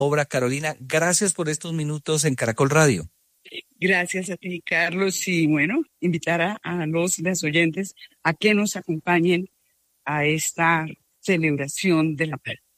obra. Carolina, gracias por estos minutos en Caracol Radio. Gracias a ti, Carlos, y bueno, invitar a las oyentes a que nos acompañen a esta celebración de la paz.